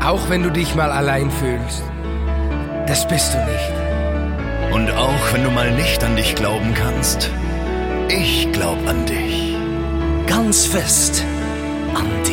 Auch wenn du dich mal allein fühlst. Das bist du nicht. Und auch wenn du mal nicht an dich glauben kannst, ich glaub an dich. Ganz fest an dich.